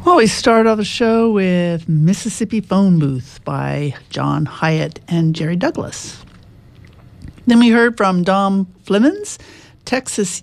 Well, we started off the show with Mississippi Phone Booth by John Hyatt and Jerry Douglas. Then we heard from Dom Flemons, Texas